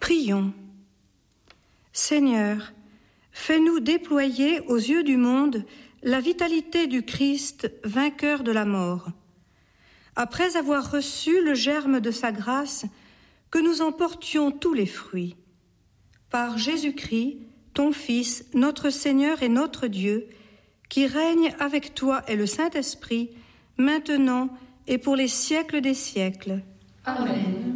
Prions. Seigneur, fais-nous déployer aux yeux du monde la vitalité du Christ, vainqueur de la mort. Après avoir reçu le germe de sa grâce, que nous en portions tous les fruits. Par Jésus-Christ, ton Fils, notre Seigneur et notre Dieu, qui règne avec toi et le Saint-Esprit, maintenant et pour les siècles des siècles. Amen.